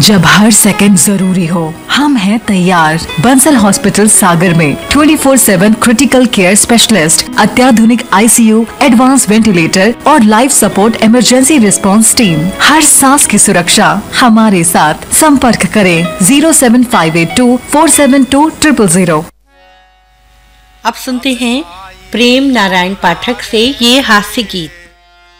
जब हर सेकंड जरूरी हो, हम हैं तैयार। बंसल हॉस्पिटल सागर में 24/7 क्रिटिकल केयर स्पेशलिस्ट, अत्याधुनिक ICU, एडवांस वेंटिलेटर और life support emergency response team. हर सांस की सुरक्षा हमारे साथ। संपर्क करें 07582 472 000। अब सुनते हैं प्रेम नारायण पाठक से ये हास्य गीत।